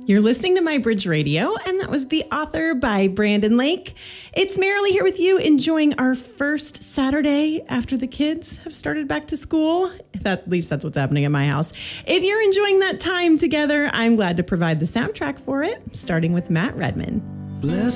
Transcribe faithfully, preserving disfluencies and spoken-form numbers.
You're listening to My Bridge Radio, and that was The Author by Brandon Lake. It's Marilee here with you, enjoying our first Saturday after the kids have started back to school. That, at least that's what's happening in my house. If you're enjoying that time together, I'm glad to provide the soundtrack for it, starting with Matt Redman. Bless